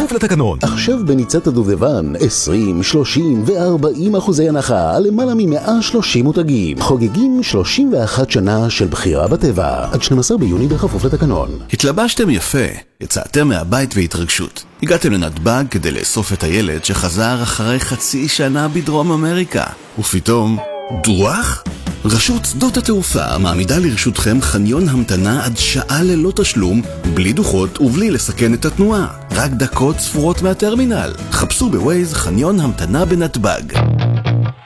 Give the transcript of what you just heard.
כפוף לתקנון. עכשיו בניצת הדובדבן 20, 30 ו-40% הנחה על למעלה מ-130 מותגים. חוגגים 31 שנה של בחירה בטבע. עד 12 ביוני בכפוף לתקנון. התלבשתם יפה, יצאתם מהבית והתרגשות. הגעתם לנתב"ג כדי לאסוף את הילד שחזר אחרי חצי שנה בדרום אמריקה. ופתאום, דוח? רשות שדות התעופה מעמידה לרשותכם חניון המתנה עד שעה ללא תשלום, בלי דוחות ובלי לסכן את התנועה. רק דקות ספורות מהטרמינל. חפשו בווייז חניון המתנה בנתב"ג.